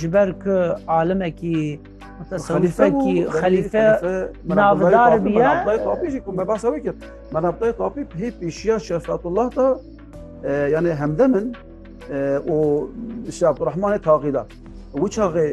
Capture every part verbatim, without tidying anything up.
ji ber ku alimekî mutasawwifekî xelîfe navdar biye. Menabdayê Tapî jî ku me behsa wê kir. Menabdayê Tapî hê pêşiya Şeyh Fetullah da yani hemdemin û Şeyh Abdurrahmanê Taqî da. Wî çaxê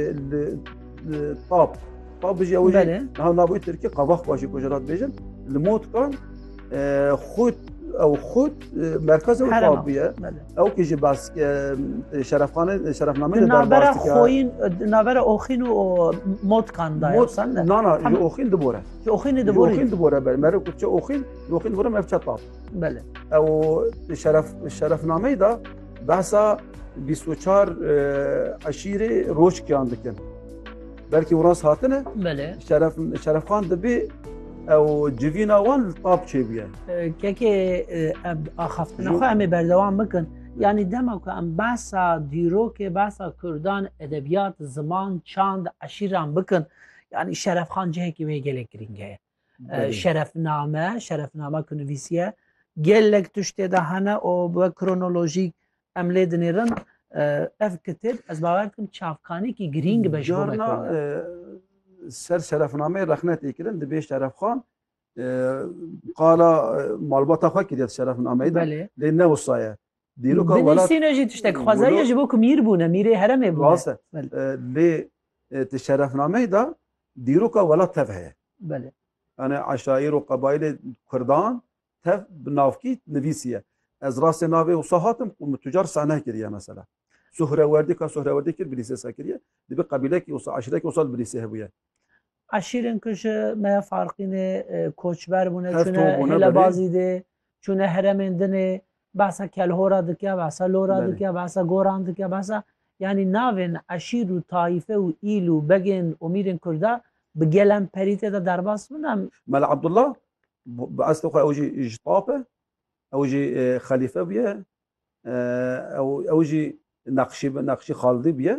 Tap Tap bijî ew jî niha navbûyî Tirkî Qavax başî ku jê dibêjin li Motkan xut ew xut merkeza ew Tap biye. Ew kî ji bas şerefxanê şerefnameyê de Navbera Xoyîn navbera Oxîn û Motkan da yapsan ne? Na na ji Oxîn dibore. Ji Oxînê dibore. Oxîn dibore ber. Mere ku çi Oxîn Oxîn dibore mev çe Tap. Bele. Ew şeref şerefnameyê da behsa bîst û çar eşîrê roşkiyan dikin. Belkî wiras hatine Bele. Şeref Şerefxan dibê ew civîna wan li Tap çêbiye. Kekê axaftina xwe em ê berdewam bikin. Yani dema ku em behsa dîrokê behsa Kurdan edebiyat, ziman, çand, eşîran bikin. Yani Şerefxan cihekî wê gelek giring heye. Şerefname, şerefname ku nivîsiye gelek tiştê de hene û bi kronolojîk em lê dinêrin. Ev kitêb ez bawer dikim çavkanekî girîng be ji bo me ser şerefnameyê rexnetê kirin dibê Şerefxan qala malbata xwe kiriye şerefnameyê de lê ne wisa dîroka binivîsîne jî tiştek xwezariye ji bo ku mîr bûne mîrê heremê bûne. Rast e lê ti şerefnameyê da dîroka welat tev heye. Bele. Yani eşaîr û qebaîlê Kurdan tev bi navkî nivîsiye. Ez rastê navê wisa hatim û min tucar sehne kiriye mesela. Suhrewerdî ka Suhrewerdî kir bi lîsê sekiriye dibe qebîlekî wisa eşîrekî wisa bi lîsê hebûye. Eşîrên ku ji me farqînê koçber bûne çûne Helebazî de çûne heremên dinê behsa kelhora dike behsa lora dike behsa goran dike behsa yani navên eşîr û taîfe û îl û begên û mîrên Kurda bi gelem perîtê de derbas bûne. Mela Abdullah bi eslê xwe ew jî ji Tap e ew jî xelîfe bûye ew jî Neqşî Neqşî Xaldî bûye.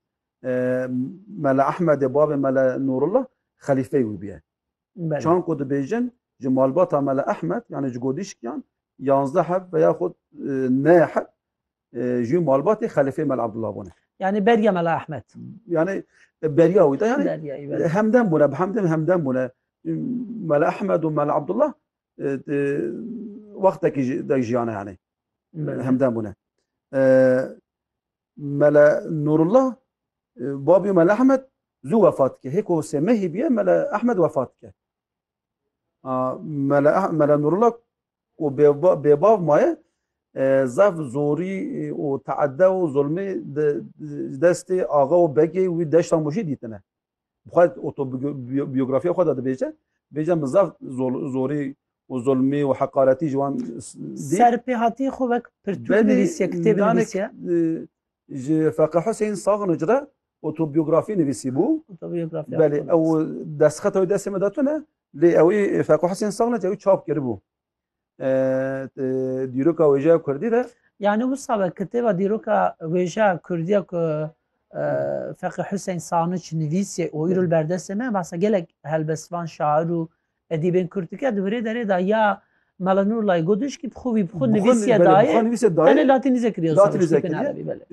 Mela Ehmedê bavê Mela Nurullah xelîfeyê wî bûye. Çan ku dibêjin ji malbata Mela Ehmed yani ji godîşkiyan yanzdeh heb veya xwe neh heb ji malbatê xelîfeyê Mela Abdullah bûne. Yani beriya Mela Ehmed. Yani beriya wî de yani hemdem bûne bi hemdem hemdem bûne. Mela Ehmed û Mela Abdullah wextekî de jiyane yani hemdem bûne. Mela Nurullah babî Mela Ehmed zû wefat dike. Hêk ku semehî bûye Mela Ehmed wefat dike. Mela Nurullah ku bêbav maye zev zorî û teedde û zulmê destê axa û begê wî deşta Mûşî dîtine. Xwe otobiyografîya xwe de dibêje bêje bi zev zorî û zulmê û heqaretî ji wan dît. Serpêhatiyê xwe wek pirtûk nivîsiye kitêbê nivîsiye. Ji Feqih Hüseyin Saxnıc re otobiyografî nivîsî bû. Belê ew destxeta wê destê me datune lê ew Feqih Hüseyin Saxnıc ew çap kiribû. Dîroka wêjeya Kurdî de yani wisa ve kitêba dîroka wêjeya Kurdiya ku Feqih Hüseyin Saxnıc nivîsiye û îro li ber destê me behsa gelek helbestvan şair û edîbên Kurd dike di birê derê de ya Mela Nurullah Godîşkî bi xwe wî bi xwe nivîsiye daye hene latînîze kiriye.